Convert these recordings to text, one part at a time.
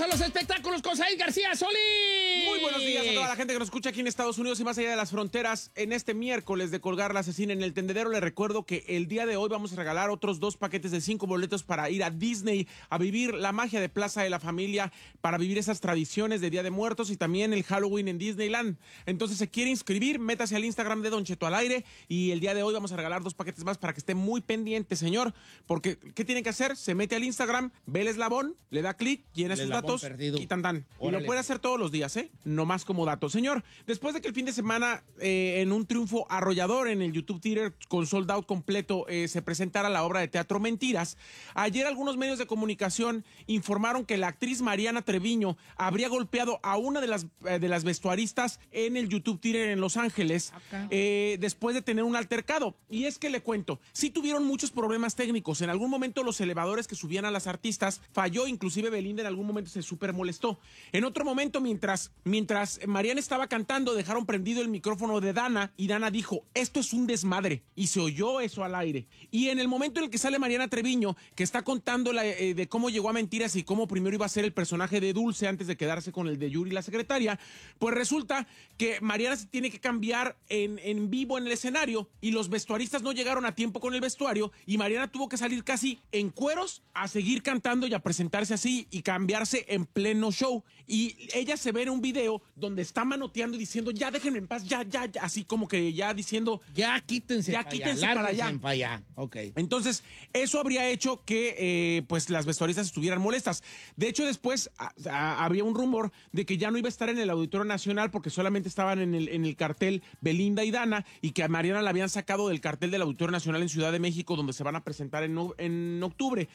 a los espectáculos con Said García Solís. Muy buenos días a toda la gente que nos escucha aquí en Estados Unidos y más allá de las fronteras. En este miércoles de Colgar la Asesina en el Tendedero, les recuerdo que el día de hoy vamos a regalar otros 2 paquetes de 5 boletos para ir a Disney a vivir la magia de Plaza de la Familia, para vivir esas tradiciones de Día de Muertos y también el Halloween en Disneyland. Entonces, se quiere inscribir, métase al Instagram de Don Cheto al aire y el día de hoy vamos a regalar 2 paquetes más para que esté muy pendiente, señor, porque ¿qué tiene que hacer? Se mete al Instagram, ve el eslabón, le da clic, llena sus datos y tan tan. Y lo puede hacer todos los días, no más como dato. Señor, después de que el fin de semana en un triunfo arrollador en el YouTube Theater con sold out completo se presentara la obra de teatro Mentiras, ayer algunos medios de comunicación informaron que la actriz Mariana Treviño habría golpeado a una de las vestuaristas en el YouTube Theater en Los Ángeles después de tener un altercado. Y es que le cuento, sí tuvieron muchos problemas técnicos. En algún momento los elevadores que subían a las artistas falló, inclusive Belinda en algún momento se súper molestó. En otro momento, mientras Mariana estaba cantando, dejaron prendido el micrófono de Dana y Dana dijo, esto es un desmadre, y se oyó eso al aire. Y en el momento en el que sale Mariana Treviño, que está contando de cómo llegó a Mentiras y cómo primero iba a ser el personaje de Dulce antes de quedarse con el de Yuri, la secretaria, pues resulta que Mariana se tiene que cambiar en vivo en el escenario y los vestuaristas no llegaron a tiempo con el vestuario y Mariana tuvo que salir casi en cueros a seguir cantando y a presentarse así y cambiarse en pleno show. Y ella se ve en un video donde está manoteando y diciendo, ya déjenme en paz, ya, así como que ya diciendo, ya quítense para allá. Okay. Entonces, eso habría hecho que pues las vestuaristas estuvieran molestas. De hecho, después había un rumor de que ya no iba a estar en el Auditorio Nacional porque solamente estaban en el cartel Belinda y Dana y que a Mariana la habían sacado del cartel del Auditorio Nacional en Ciudad de México donde se van a presentar en octubre.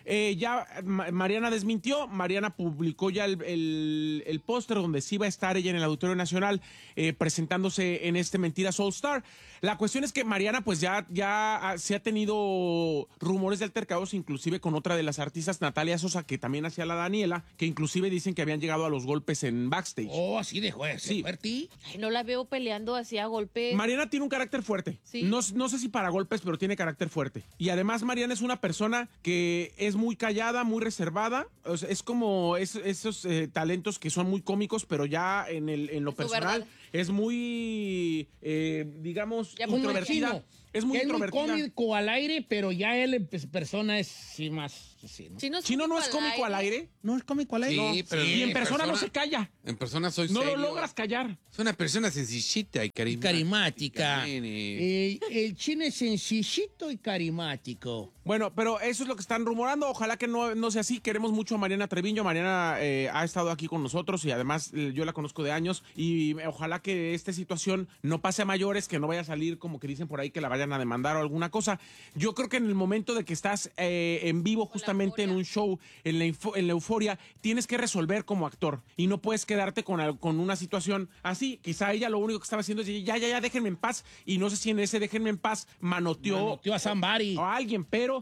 Ya Mariana desmintió, Mariana publicó ya el póster donde sí va a estar ella en el Auditorio Nacional presentándose en este Mentiras All Star. La cuestión es que Mariana pues ya se ha tenido rumores de altercados inclusive con otra de las artistas, Natalia Sosa, que también hacía la Daniela, que inclusive dicen que habían llegado a los golpes en backstage. Oh, así de juez, sí. Fuerte. Ay, no la veo peleando así a golpes. Mariana tiene un carácter fuerte. ¿Sí? No sé si para golpes, pero tiene carácter fuerte. Y además Mariana es una persona que es muy callada, muy reservada. O sea, es como esos talentos que son muy cómicos, pero ya en lo personal es muy, digamos, ya introvertida. Es muy introvertida. Es muy cómico al aire, pero ya él en persona es sí, más... Sí, ¿no? ¿Chino no es cómico al aire? No es cómico al aire. Sí, no. pero y en persona no se calla. En persona soy no serio. lo logras callar. Es una persona sencillita y carismática. El Chino es sencillito y carismático. Bueno, pero eso es lo que están rumorando. Ojalá que no sea así. Queremos mucho a Mariana Treviño. Mariana ha estado aquí con nosotros y además yo la conozco de años. Y ojalá que esta situación no pase a mayores, que no vaya a salir como que dicen por ahí que la vayan a demandar o alguna cosa. Yo creo que en el momento de que estás en vivo justamente en un show, en la euforia, tienes que resolver como actor y no puedes quedarte con una situación así. Quizá ella lo único que estaba haciendo es ya, déjenme en paz, y no sé si en ese déjenme en paz manoteó a somebody o a alguien, pero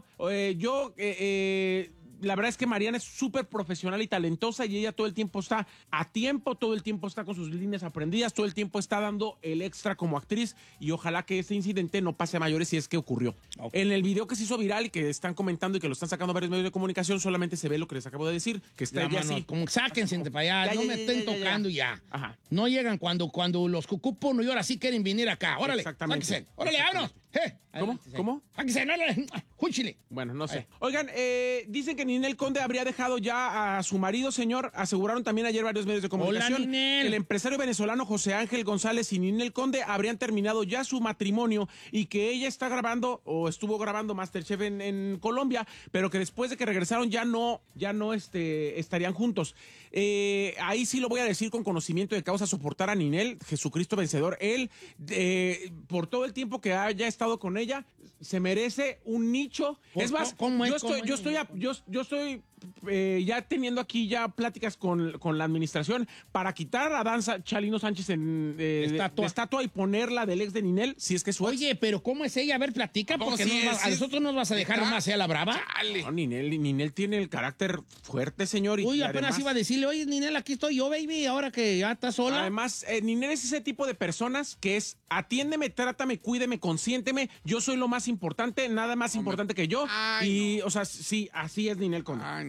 la verdad es que Mariana es súper profesional y talentosa y ella todo el tiempo está a tiempo, todo el tiempo está con sus líneas aprendidas, todo el tiempo está dando el extra como actriz y ojalá que este incidente no pase a mayores si es que ocurrió. Okay. En el video que se hizo viral y que están comentando y que lo están sacando varios medios de comunicación, solamente se ve lo que les acabo de decir, que está ella así. Como sáquense de para allá, no me estén tocando ya. Ajá. No llegan cuando los cucupos y ahora sí quieren venir acá. Órale, exactamente. Sáquense. Órale, vámonos. ¿Cómo? Sáquense, júchile. Bueno, no sé. Oigan, dicen que Ninel Conde habría dejado ya a su marido, señor. Aseguraron también ayer varios medios de comunicación. Hola, Ninel. El empresario venezolano José Ángel González y Ninel Conde habrían terminado ya su matrimonio y que ella está grabando o estuvo grabando MasterChef en Colombia, pero que después de que regresaron ya no estarían juntos. Ahí sí lo voy a decir con conocimiento de causa, soportar a Ninel, Jesucristo vencedor. Él, por todo el tiempo que haya estado con ella, se merece un nicho. Es más, yo estoy ya teniendo aquí ya pláticas con la administración para quitar a Danza Chalino Sánchez de estatua y ponerla del ex de Ninel, si es que su ex. Oye, pero ¿cómo es ella? A ver, platica, porque a nosotros nos vas a dejar nomás a la brava. No, Ninel tiene el carácter fuerte, señor. Uy, apenas además, iba a decirle, oye, Ninel, aquí estoy yo, baby, ahora que ya estás sola. Además, Ninel es ese tipo de personas que es, atiéndeme, trátame, cuídeme, consiénteme, yo soy lo más importante, nada más importante que yo. Ay, y, no. O sea, sí, así es Ninel Conde.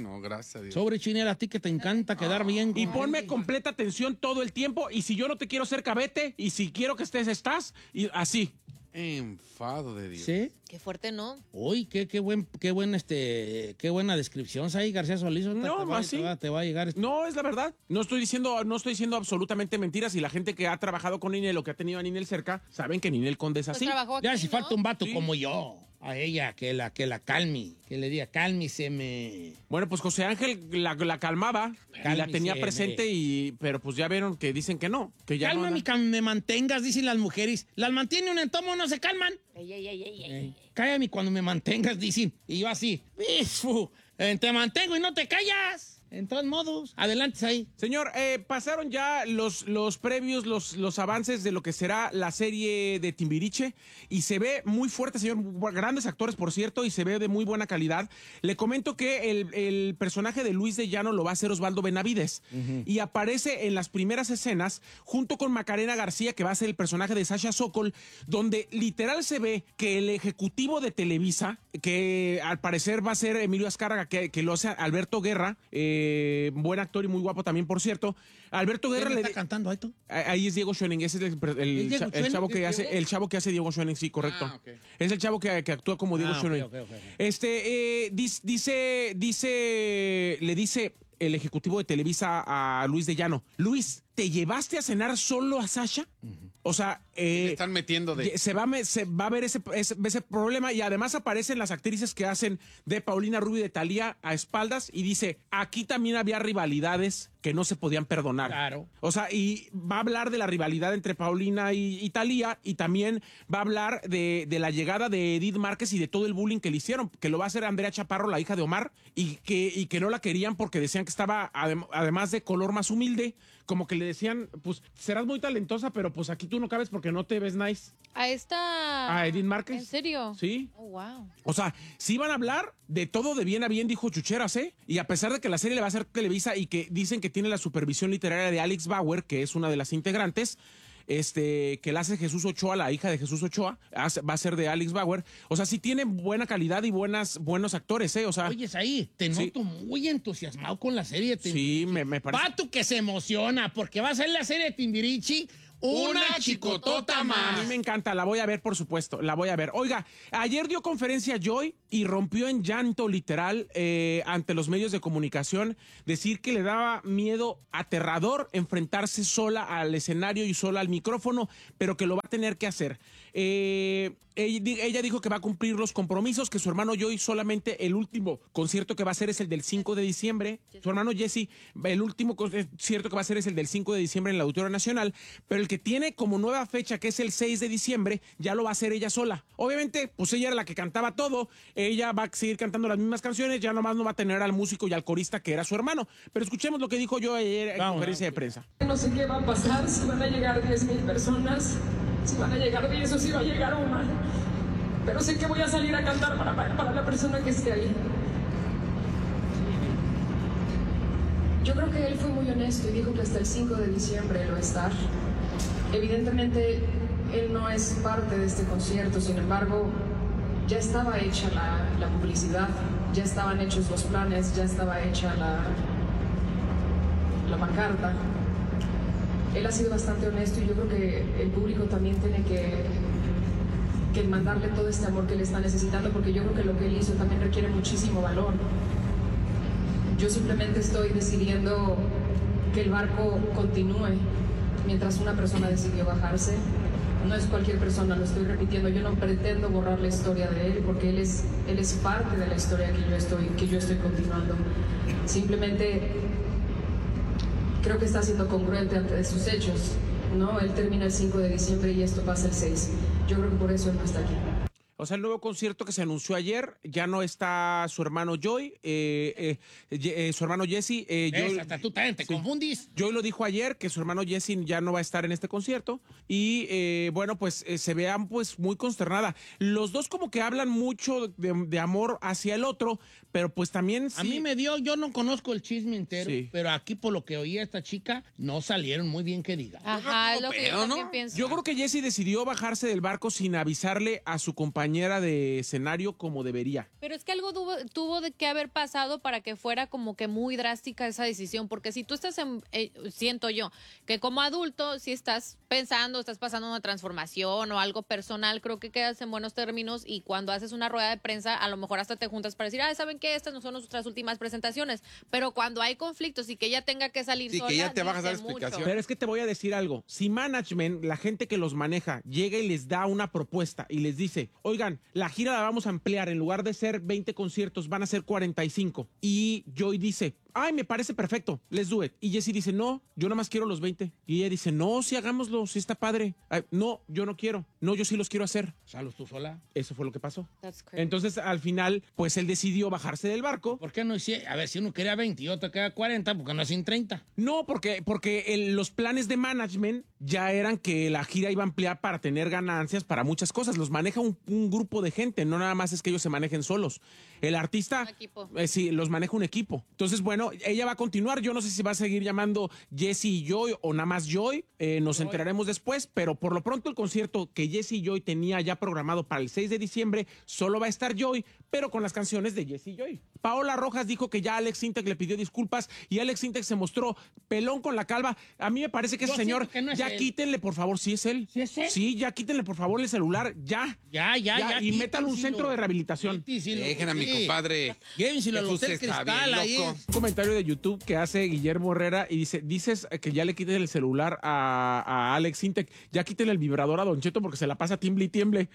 no, gracias a Dios. Sobre, Chinela, a ti que te encanta quedar bien. Y ponme completa atención todo el tiempo. Y si yo no te quiero hacer cabete, y si quiero que estés, estás. Y así. Enfado de Dios. ¿Sí? Qué fuerte, ¿no? Uy, qué buena descripción ahí, García Solís. No, así. Te va a llegar. No, es la verdad. No estoy diciendo absolutamente mentiras. Y la gente que ha trabajado con Ninel o que ha tenido a Ninel cerca, saben que Ninel Conde es Pues así. trabajó aquí, Ya, si ¿no? falta un vato Sí. como yo, a ella, que la calme, que le diga, cálmiseme. Bueno, pues José Ángel la calmaba y la Cálmese, tenía presente, pero pues ya vieron que dicen que no, que ya Cálmame, no. me mantengas, dicen las mujeres. Las mantiene un entomo, no se calman. Ey. Cállame cuando me mantengas, dicen. Y yo así, te mantengo y no te callas. En todos modos, adelante ahí. Señor, pasaron ya los previos, los avances de lo que será la serie de Timbiriche y se ve muy fuerte, señor, grandes actores, por cierto, y se ve de muy buena calidad. Le comento que el personaje de Luis de Llano lo va a hacer Osvaldo Benavides y aparece en las primeras escenas junto con Macarena García, que va a ser el personaje de Sasha Sokol, donde literal se ve que el ejecutivo de Televisa, que al parecer va a ser Emilio Azcárraga, que lo hace Alberto Guerra, buen actor y muy guapo también, por cierto. Alberto Guerra ¿Quién está cantando ahí tú? Ahí es Diego Schoening, ese es el chavo que hace Diego Schoening, sí, correcto. Okay. Es el chavo que actúa como Diego Schoening. Okay. Le dice el ejecutivo de Televisa a Luis de Llano: Luis, ¿te llevaste a cenar solo a Sasha? O sea, Le están metiendo de... se va a ver ese problema, y además aparecen las actrices que hacen de Paulina Rubio y de Thalía a espaldas y dice, aquí también había rivalidades que no se podían perdonar. Claro. O sea, y va a hablar de la rivalidad entre Paulina y Thalía, y también va a hablar de la llegada de Edith Márquez y de todo el bullying que le hicieron, que lo va a hacer Andrea Chaparro, la hija de Omar, y que no la querían porque decían que estaba, además de color más humilde, como que le decían, pues, serás muy talentosa, pero pues aquí tú no cabes porque no te ves nice. A esta... ¿A Edith Márquez? ¿En serio? Sí. Oh, wow. O sea, sí van a hablar de todo de bien a bien, dijo Chucheras, ¿eh? Y a pesar de que la serie le va a hacer Televisa y que dicen que tiene la supervisión literaria de Alex Bauer, que es una de las integrantes, que la hace Jesús Ochoa, la hija de Jesús Ochoa, va a ser de Alex Bauer. O sea, sí tiene buena calidad y buenos actores, ¿eh? O sea, Oyes ahí, te noto muy entusiasmado con la serie. Sí, me parece. Pato que se emociona porque va a ser la serie de Timbiriche una chicotota A más. mí me encanta, la voy a ver, por supuesto, la voy a ver. Oiga, ayer dio conferencia Joy y rompió en llanto literal ante los medios de comunicación, decir que le daba miedo aterrador enfrentarse sola al escenario y sola al micrófono, pero que lo va a tener que hacer. Ella dijo que va a cumplir los compromisos, que su hermano Joy solamente el último concierto que va a hacer es el del 5 de diciembre. Su hermano Jesse, el último concierto que va a hacer es el del 5 de diciembre en el Auditorio Nacional, pero el que tiene como nueva fecha, que es el 6 de diciembre, ya lo va a hacer ella sola. Obviamente, pues ella era la que cantaba todo, ella va a seguir cantando las mismas canciones, ya nomás no va a tener al músico y al corista que era su hermano. Pero escuchemos lo que dijo yo ayer en conferencia de prensa. No sé qué va a pasar, si van a llegar 10,000 personas, si van a llegar 10 o si va a llegar una. Pero sé que voy a salir a cantar para la persona que esté ahí. Yo creo que él fue muy honesto y dijo que hasta el 5 de diciembre él va a estar. Evidentemente, él no es parte de este concierto, sin embargo, ya estaba hecha la publicidad, ya estaban hechos los planes, ya estaba hecha la pancarta. Él ha sido bastante honesto y yo creo que el público también tiene que mandarle todo este amor que le está necesitando, porque yo creo que lo que él hizo también requiere muchísimo valor. Yo simplemente estoy decidiendo que el barco continúe mientras una persona decidió bajarse. No es cualquier persona, lo estoy repitiendo. Yo no pretendo borrar la historia de él, porque él es parte de la historia que yo estoy continuando. Simplemente creo que está siendo congruente ante sus hechos, ¿no? Él termina el 5 de diciembre y esto pasa el 6. Yo creo que por eso él no está aquí. O sea, el nuevo concierto que se anunció ayer, ya no está su hermano Joy, su hermano Jesse. Hasta tú también te confundís. Joy lo dijo ayer, que su hermano Jesse ya no va a estar en este concierto. Y bueno, pues se vean pues muy consternada. Los dos como que hablan mucho de amor hacia el otro, pero pues también sí. A mí yo no conozco el chisme entero, Sí. pero aquí por lo que oí a esta chica, no salieron muy bien que diga. Ajá, es lo que yo también pienso. Yo creo que Jesse decidió bajarse del barco sin avisarle a su compañera compañera de escenario como debería. Pero es que algo tuvo de que haber pasado para que fuera como que muy drástica esa decisión, porque si tú estás siento yo, que como adulto, si estás pensando, estás pasando una transformación o algo personal, creo que quedas en buenos términos y cuando haces una rueda de prensa, a lo mejor hasta te juntas para decir, ¿saben qué? Estas no son nuestras últimas presentaciones, pero cuando hay conflictos y que ella tenga que salir sola, que ya te vas a dar dice mucho. explicación. Pero es que te voy a decir algo. Si management, la gente que los maneja, llega y les da una propuesta y les dice, oigan, la gira la vamos a ampliar, en lugar de ser 20 conciertos, van a ser 45. Y Joy dice, ay, me parece perfecto, let's do it. Y Jessie dice, no, yo nada más quiero los 20. Y ella dice, no, sí, hagámoslo, sí está padre. Ay, no, yo no quiero. No, yo sí los quiero hacer. ¿Salos tú sola? Eso fue lo que pasó. That's crazy. Entonces, al final, pues él decidió bajarse del barco. ¿Por qué no hicieron? A ver, si uno quería 20 y otro quería 40, ¿por qué no hacen 30? No, porque los planes de management ya eran que la gira iba a ampliar para tener ganancias para muchas cosas. Los maneja un grupo de gente, no nada más es que ellos se manejen solos. El artista, Un equipo. sí, los maneja un equipo. Entonces, bueno, ella va a continuar. Yo no sé si va a seguir llamando Jessie y Joy o nada más Joy. Nos enteraremos después, pero por lo pronto el concierto que Jessie y Joy tenía ya programado para el 6 de diciembre solo va a estar Joy, pero con las canciones de Jessie y Joy. Paola Rojas dijo que ya Alex Sintek le pidió disculpas y Alex Sintek se mostró pelón con la calva. A mí me parece que ese señor, que no es ya él. Quítenle, por favor, ¿sí es él? ¿Sí es él? Sí, ya quítenle, por favor, el celular, ya. Ya. Y métanle un centro de rehabilitación. Dejen a mi compadre. Llévenselo al Jesús Hotel está Cristal bien ahí. loco. Un comentario de YouTube que hace Guillermo Herrera y dices que ya le quiten el celular a Alex Sintek, ya quítenle el vibrador a Don Cheto porque se la pasa tiemble y tiemble.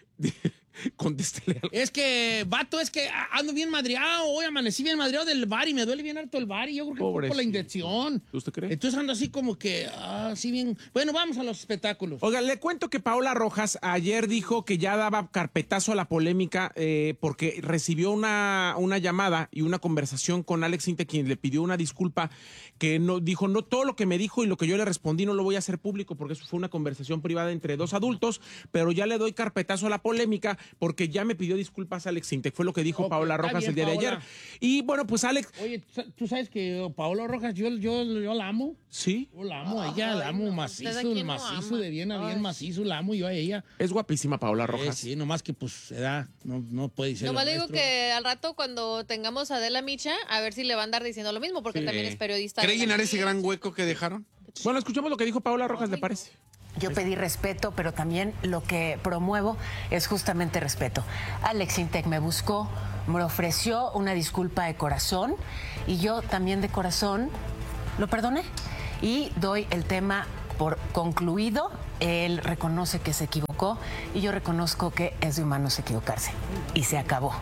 Contéstele algo. Es que, vato, ando bien madreado. Hoy amanecí bien madreado del bar y me duele bien harto el bar y yo creo que fue por la Pobrecito. inyección. ¿Usted cree? Entonces ando así como que, así bien. Bueno, vamos a los espectáculos. Oiga, le cuento que Paola Rojas ayer dijo que ya daba carpetazo a la polémica porque recibió una llamada y una conversación con Alex Sintek, quien le pidió una disculpa, que no dijo, no, todo lo que me dijo y lo que yo le respondí no lo voy a hacer público porque eso fue una conversación privada entre dos adultos, pero ya le doy carpetazo a la polémica porque ya me pidió disculpas Alex Sintek. Fue lo que dijo Ok, Paola está Rojas bien, el día de Paola. ayer. Y bueno, pues Alex, Oye, ¿tú sabes que Paola Rojas, yo la amo? sí, Yo la amo a ella, la amo no, macizo, ¿usted a quién no macizo, ama? de bien a bien Ay. macizo, la amo yo a ella. es guapísima Paola Rojas. Sí, nomás que pues edad, no puede ser. Nomás lo le digo nuestro. que al rato cuando tengamos a Adela Micha, a ver si le va a andar diciendo lo mismo, porque Sí. también es periodista. ¿Cree de la llenar ese Micha. gran hueco que dejaron? Bueno, escuchemos lo que dijo Paola Rojas, ¿le parece? Yo pedí respeto, pero también lo que promuevo es justamente respeto. Alex Sintek me buscó, me ofreció una disculpa de corazón y yo también de corazón lo perdoné y doy el tema por concluido. Él reconoce que se equivocó y yo reconozco que es de humanos equivocarse y se acabó.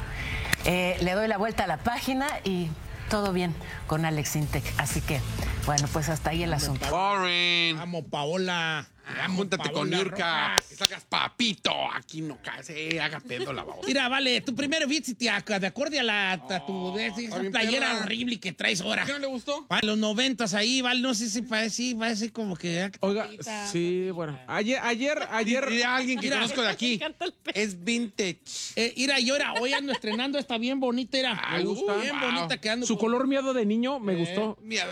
Le doy la vuelta a la página y todo bien con Alex Sintek. Así que, bueno, pues hasta ahí el asunto. Boring. Amo Paola. Amo Júntate con Paola Niurka. Rojas. Que sacas papito. Aquí no case, haga pedo la babosa. Mira, vale, tu primero beat, de acorde a tu esa bien playera perra. horrible que traes ahora. ¿Qué no le gustó? Para los 90s ahí, vale, no sé si parece como que... Oiga, sí, bueno. Ayer. Mira, alguien que Mira, conozco de aquí. Es vintage. Mira, yo hoy ando estrenando esta bien bonita, Me gusta. Bien Wow. bonita quedando. Su color miado de niño me gustó. Mira,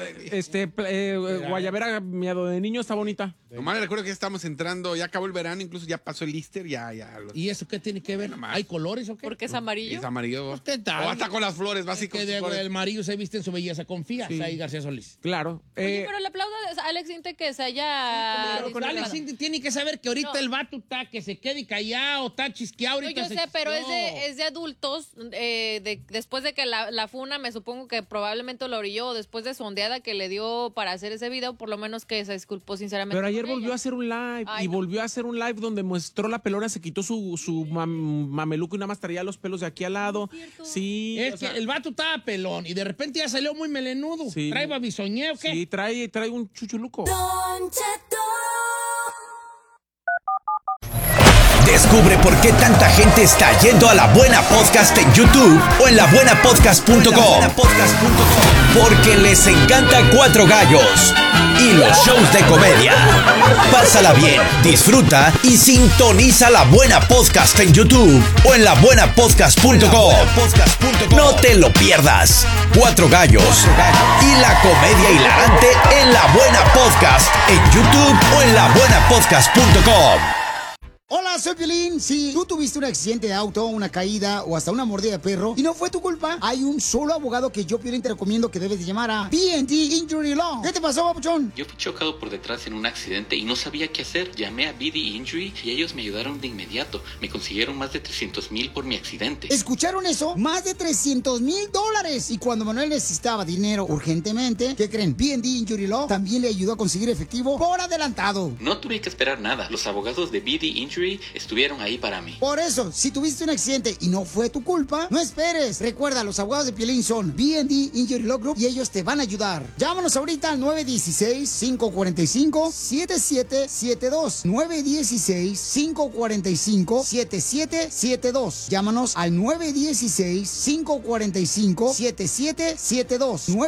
Guayabera miado de niño está bonita. nomás le recuerdo que ya estamos entrando, ya acabó el verano, incluso ya pasó el Easter, ya. ¿Y eso qué tiene que ver? ¿Hay colores o qué? Porque es amarillo. Es amarillo. Pues, ¿qué tal? O hasta con las flores, va así Es con que sus flores. el amarillo se viste en su belleza. Confías Sí. ahí, García Solís. Claro. Oye, pero le aplaudo a Alex Sintek que se haya... Pero con Alex Sintek tiene que saber que ahorita No. el vato está, que se quede callado, está chisqueado. No, ahorita yo se sé, pero chisqueó. es de adultos. Después de que la funa, me supongo que probablemente lo orilló, después de su ondeada que le dio para hacer ese video, por lo menos que se disculpó sinceramente. Pero ayer con volvió ella. a hacer un live Ay, y no. volvió a hacer un live donde mostró la pelona, se quitó su mameluco y nada más traía los pelos de aquí al lado. Sí. Es o sea, que el vato estaba pelón y de repente ya salió muy melenudo. Sí. ¿Trae babisoñé o qué? sí, trae un chuchuluco. Descubre por qué tanta gente está yendo a La Buena Podcast en YouTube o en labuenapodcast.com. Porque les encanta Cuatro Gallos y los shows de comedia. Pásala bien, disfruta y sintoniza La Buena Podcast en YouTube o en labuenapodcast.com. No te lo pierdas. Cuatro Gallos y la comedia hilarante en La Buena Podcast en YouTube o en labuenapodcast.com. Hola, Hola, soy Piolín. Si tú tuviste un accidente de auto, una caída o hasta una mordida de perro y no fue tu culpa, hay un solo abogado que yo, Piolín, te recomiendo que debes de llamar a B&D Injury Law. ¿Qué te pasó, papuchón? Yo fui chocado por detrás en un accidente y no sabía qué hacer. Llamé a B&D Injury y ellos me ayudaron de inmediato. Me consiguieron más de $300,000 por mi accidente. ¿Escucharon eso? Más de $300,000. Y cuando Manuel necesitaba dinero urgentemente, ¿qué creen? B&D Injury Law también le ayudó a conseguir efectivo por adelantado. No tuve que esperar nada. Los abogados de B&D Injury estuvieron ahí para mí. Por eso, si tuviste un accidente y no fue tu culpa, no esperes. Recuerda, los abogados de Piolín son B&D Injury Law Group y ellos te van a ayudar. Llámanos ahorita al 916-545-7772. 916-545-7772. Llámanos al 916-545-7772.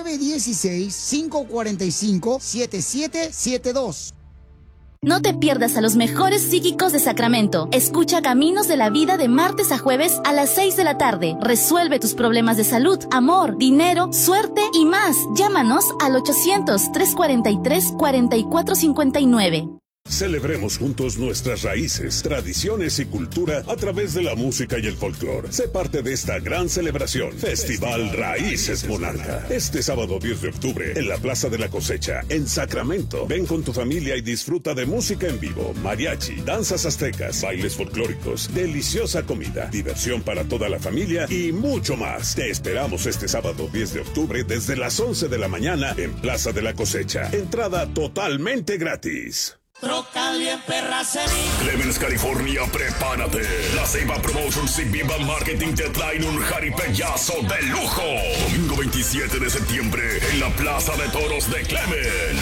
916-545-7772. No te pierdas a los mejores psíquicos de Sacramento. Escucha Caminos de la Vida de martes a jueves a las 6 de la tarde. Resuelve tus problemas de salud, amor, dinero, suerte y más. Llámanos al 800-343-4459. Celebremos juntos nuestras raíces, tradiciones y cultura a través de la música y el folclore. Sé parte de esta gran celebración. Festival Raíces Monarca. Este sábado 10 de octubre en la Plaza de la Cosecha, en Sacramento. Ven con tu familia y disfruta de música en vivo, mariachi, danzas aztecas, bailes folclóricos, deliciosa comida, diversión para toda la familia y mucho más. Te esperamos este sábado 10 de octubre desde las 11 de la mañana en Plaza de la Cosecha. Entrada totalmente gratis. Troca bien perra Clemens, California, prepárate. La Ceiba Promotions y Viva Marketing te traen un jaripellazo de lujo. Domingo 27 de septiembre en la Plaza de Toros de Clemens.